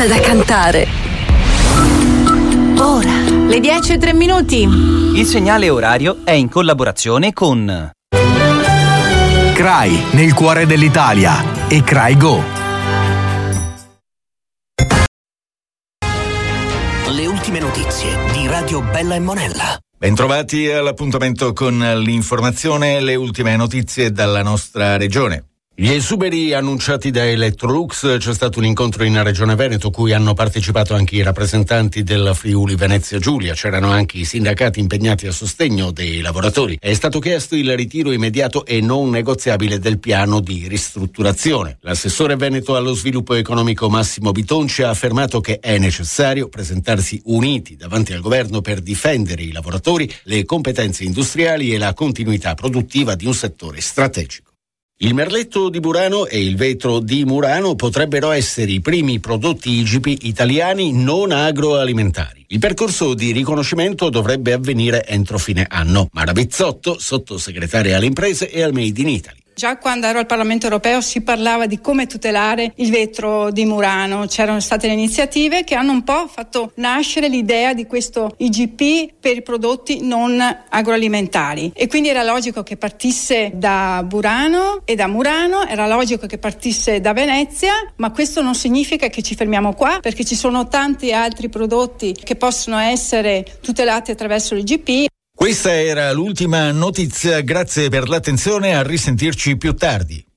forza da cantare. Ora. Le 10:03. Il segnale orario è in collaborazione con CRAI, nel cuore dell'Italia, e CRAI Go. Le ultime notizie di Radio Bella e Monella. Bentrovati all'appuntamento con l'informazione, le ultime notizie dalla nostra regione. Gli esuberi annunciati da Electrolux, c'è stato un incontro in Regione Veneto cui hanno partecipato anche i rappresentanti del Friuli Venezia Giulia, c'erano anche i sindacati impegnati a sostegno dei lavoratori. È stato chiesto il ritiro immediato e non negoziabile del piano di ristrutturazione. L'assessore veneto allo sviluppo economico Massimo Bitonci ha affermato che è necessario presentarsi uniti davanti al governo per difendere i lavoratori, le competenze industriali e la continuità produttiva di un settore strategico. Il merletto di Burano e il vetro di Murano potrebbero essere i primi prodotti IGP italiani non agroalimentari. Il percorso di riconoscimento dovrebbe avvenire entro fine anno. Mara Bizzotto, sottosegretaria alle imprese e al Made in Italy. Già quando ero al Parlamento europeo si parlava di come tutelare il vetro di Murano, c'erano state le iniziative che hanno un po' fatto nascere l'idea di questo IGP per i prodotti non agroalimentari e quindi era logico che partisse da Burano e da Murano, era logico che partisse da Venezia, ma questo non significa che ci fermiamo qua perché ci sono tanti altri prodotti che possono essere tutelati attraverso l'IGP. Questa era l'ultima notizia, grazie per l'attenzione, a risentirci più tardi.